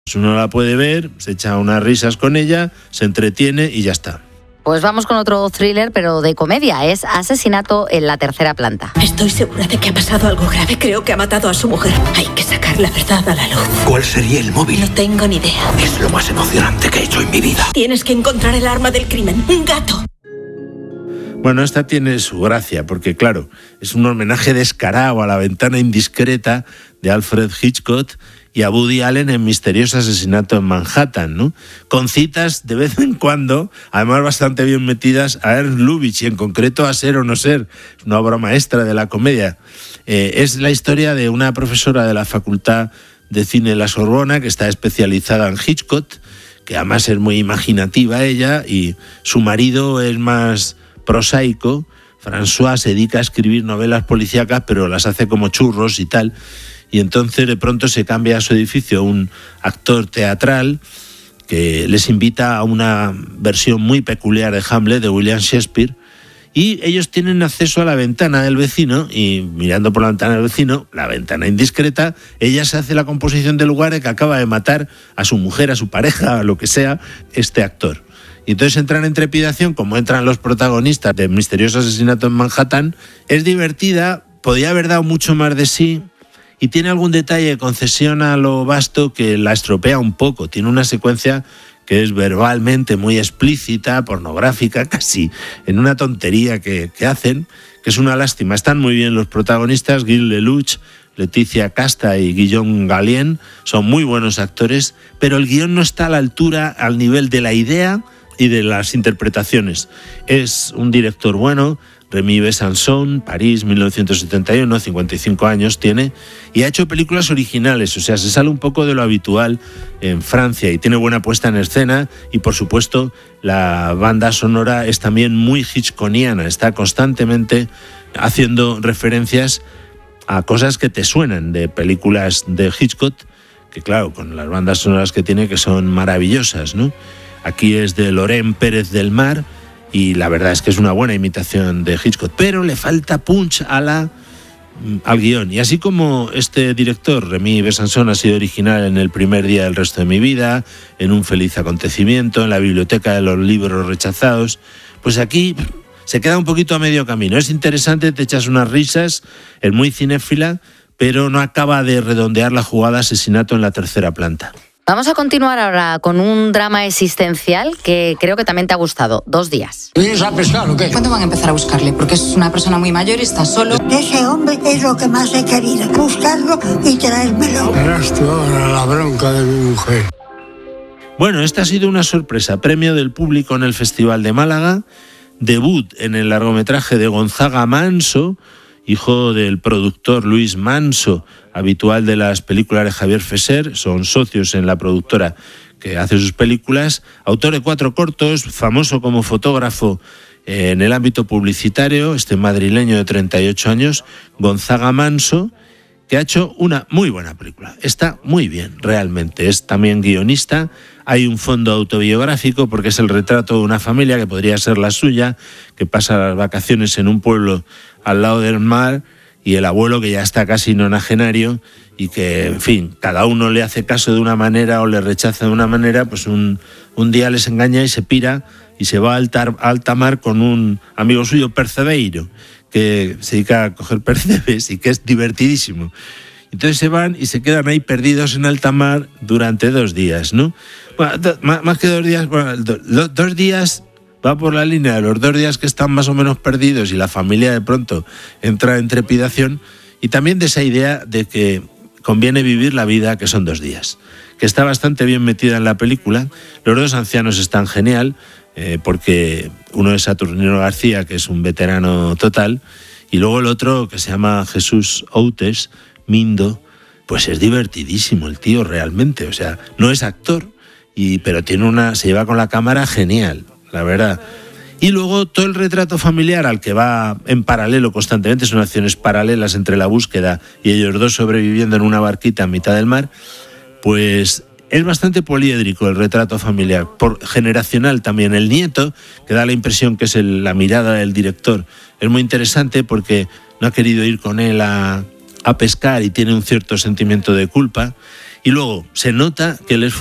Uno la puede ver, se echa unas risas con ella, se entretiene y ya está. Pues vamos con otro thriller, pero de comedia. Es Asesinato en la tercera planta. Estoy segura de que ha pasado algo grave. Creo que ha matado a su mujer. Hay que sacar la verdad a la luz. ¿Cuál sería el móvil? No tengo ni idea. Es lo más emocionante que he hecho en mi vida. Tienes que encontrar el arma del crimen. Un gato. Bueno, esta tiene su gracia, porque claro, es un homenaje descarado a La ventana indiscreta de Alfred Hitchcock y a Woody Allen en Misterioso asesinato en Manhattan, ¿no? Con citas de vez en cuando, además bastante bien metidas, a Ernst Lubitsch y en concreto a Ser o no ser, una obra maestra de la comedia. Es la historia de una profesora de la Facultad de Cine de la Sorbona que está especializada en Hitchcock, que además es muy imaginativa ella, y su marido es más prosaico. François se dedica a escribir novelas policíacas, pero las hace como churros y tal. Y entonces de pronto se cambia a su edificio un actor teatral que les invita a una versión muy peculiar de Hamlet de William Shakespeare, y ellos tienen acceso a la ventana del vecino, y mirando por la ventana del vecino, la ventana indiscreta, ella se hace la composición del lugar de que acaba de matar a su mujer, a su pareja, a lo que sea, este actor. Y entonces entran en trepidación, como entran los protagonistas de Misterioso asesinato en Manhattan. Es divertida, podía haber dado mucho más de sí, y tiene algún detalle de concesión a lo vasto que la estropea un poco. Tiene una secuencia que es verbalmente muy explícita, pornográfica, casi en una tontería que hacen, que es una lástima. Están muy bien los protagonistas, Gil Lelouch, Leticia Casta y Guillaume Gallienne, son muy buenos actores, pero el guión no está a la altura, al nivel de la idea y de las interpretaciones. Es un director bueno, Rémy Besançon, París, 1971, 55 años tiene, y ha hecho películas originales, o sea, se sale un poco de lo habitual en Francia, y tiene buena puesta en escena, y por supuesto la banda sonora es también muy hitchcockiana, está constantemente haciendo referencias a cosas que te suenan de películas de Hitchcock, que claro, con las bandas sonoras que tiene, que son maravillosas, ¿no? Aquí es de Loren Pérez del Mar, y la verdad es que es una buena imitación de Hitchcock, pero le falta punch al guión. Y así como este director, Rémy Besançon, ha sido original en El primer día del resto de mi vida, en Un feliz acontecimiento, en La biblioteca de los libros rechazados, pues aquí se queda un poquito a medio camino. Es interesante, te echas unas risas, es muy cinéfila, pero no acaba de redondear la jugada Asesinato en la tercera planta. Vamos a continuar ahora con un drama existencial que creo que también te ha gustado, 2 días. ¿Vienes a pescar o qué? ¿Cuándo van a empezar a buscarle? Porque es una persona muy mayor y está solo. Ese hombre es lo que más he querido, buscarlo y traérmelo. Verás tú ahora la bronca de mi mujer. Bueno, esta ha sido una sorpresa, premio del público en el Festival de Málaga, debut en el largometraje de Gonzaga Manso, hijo del productor Luis Manso, habitual de las películas de Javier Fesser, son socios en la productora que hace sus películas, autor de 4 cortos, famoso como fotógrafo en el ámbito publicitario, este madrileño de 38 años, Gonzaga Manso, que ha hecho una muy buena película. Está muy bien, realmente. Es también guionista, hay un fondo autobiográfico porque es el retrato de una familia que podría ser la suya, que pasa las vacaciones en un pueblo al lado del mar, y el abuelo que ya está casi nonagenario y que, en fin, cada uno le hace caso de una manera o le rechaza de una manera, pues un día les engaña y se pira y se va a alta mar con un amigo suyo, Percebeiro, que se dedica a coger percebes y que es divertidísimo. Entonces se van y se quedan ahí perdidos en alta mar durante 2 días, ¿no? Bueno, más que 2 días, bueno, 2 días va por la línea de los 2 días que están más o menos perdidos y la familia de pronto entra en trepidación, y también de esa idea de que conviene vivir la vida, que son 2 días, que está bastante bien metida en la película. Los 2 ancianos están genial, porque uno es Saturnino García, que es un veterano total, y luego el otro, que se llama Jesús Outes, Mindo, pues es divertidísimo el tío realmente, o sea, no es actor, pero se lleva con la cámara genial, la verdad. Y luego todo el retrato familiar al que va en paralelo constantemente, son acciones paralelas entre la búsqueda y ellos 2 sobreviviendo en una barquita en mitad del mar, pues es bastante poliédrico el retrato familiar, generacional también. El nieto, que da la impresión que es la mirada del director, es muy interesante porque no ha querido ir con él a pescar y tiene un cierto sentimiento de culpa. Y luego se nota que él es